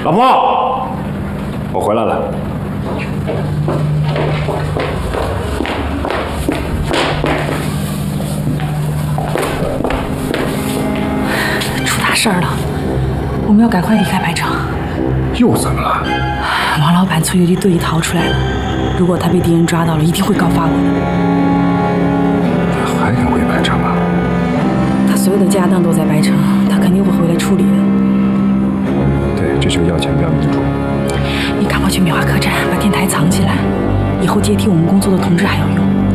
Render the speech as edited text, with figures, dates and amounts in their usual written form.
老婆，我回来了。 出大事儿了，我们要赶快离开白城。 又怎么了？ 王老板从游击队里逃出来了，如果他被敌人抓到了，一定会告发我的。 他还敢回白城啊？ 他所有的家当都在白城，他肯定会回来处理的。 对，这就是要钱不要命的主。 你赶快去美华客栈把电台藏起来，以后接替我们工作的同志还要用。